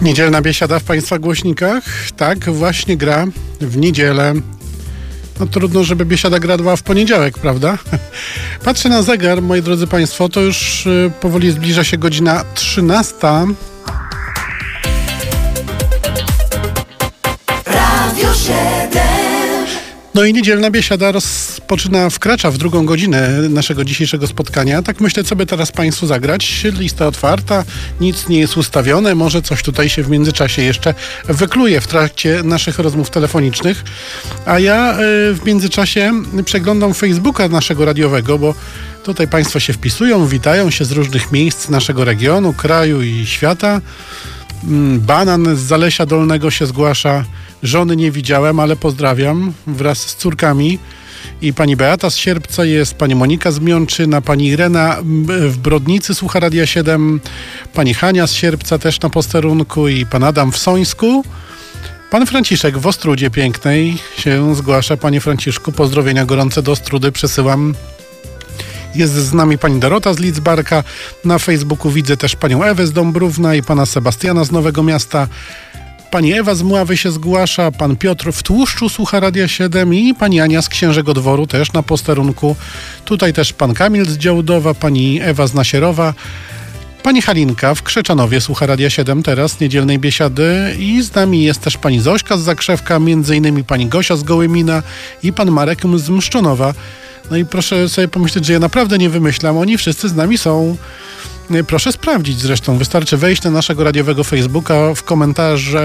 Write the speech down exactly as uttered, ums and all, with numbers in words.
Niedzielna biesiada w Państwa głośnikach. Tak, właśnie gra w niedzielę. No trudno, żeby biesiada grała w poniedziałek, prawda? Patrzę na zegar, moi drodzy Państwo, to już y, powoli zbliża się godzina trzynasta. Radio siedem. No i niedzielna biesiada rozpoczyna, wkracza w drugą godzinę naszego dzisiejszego spotkania. Tak myślę, co by teraz Państwu zagrać. Lista otwarta, nic nie jest ustawione. Może coś tutaj się w międzyczasie jeszcze wykluje w trakcie naszych rozmów telefonicznych. A ja y, w międzyczasie przeglądam Facebooka naszego radiowego, bo tutaj Państwo się wpisują, witają się z różnych miejsc naszego regionu, kraju i świata. Banan z Zalesia Dolnego się zgłasza. Żony nie widziałem, ale pozdrawiam wraz z córkami. I pani Beata z Sierpca jest, pani Monika z Miączyna, pani Irena w Brodnicy słucha Radia siedem, pani Hania z Sierpca też na posterunku i pan Adam w Sońsku. Pan Franciszek w Ostrudzie Pięknej się zgłasza. Panie Franciszku, pozdrowienia gorące do Ostrudy przesyłam. Jest z nami pani Dorota z Lidzbarka. Na Facebooku widzę też panią Ewę z Dąbrówna i pana Sebastiana z Nowego Miasta. Pani Ewa z Mławy się zgłasza, pan Piotr w Tłuszczu słucha Radia siedem i pani Ania z Księżego Dworu też na posterunku. Tutaj też pan Kamil z Działdowa, pani Ewa z Nasierowa. Pani Halinka w Krzeczanowie słucha Radia siedem teraz, niedzielnej biesiady i z nami jest też pani Zośka z Zakrzewka, między innymi pani Gosia z Gołymina i pan Marek z Mszczonowa. No i proszę sobie pomyśleć, że ja naprawdę nie wymyślam, oni wszyscy z nami są. Proszę sprawdzić zresztą, wystarczy wejść na naszego radiowego Facebooka w komentarze